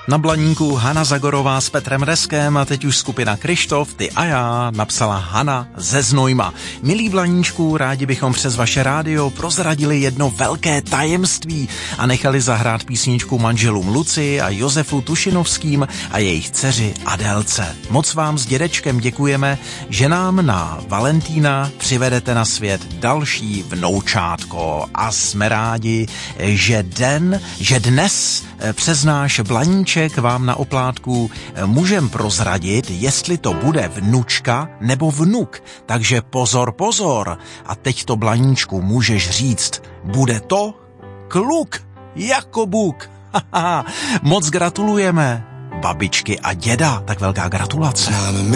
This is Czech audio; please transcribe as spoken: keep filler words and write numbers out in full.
Na Blaníku Hana Zagorová s Petrem Reskem a teď už skupina Krištof, ty a já, napsala Hana ze Znojma. Milí Blaníčku, rádi bychom přes vaše rádio prozradili jedno velké tajemství a nechali zahrát písničku manželům Luci a Josefu Tušinovským a jejich dceři Adélce. Moc vám s dědečkem děkujeme, že nám na Valentína přivedete na svět další vnoučátko a jsme rádi, že den, že dnes přes náš Blaníček vám na oplátku můžem prozradit, jestli to bude vnučka nebo vnuk. Takže pozor, pozor. A teď to, Blaníčku, můžeš říct, bude to kluk jako Bůh. Moc gratulujeme, babičky a děda, tak velká gratulace.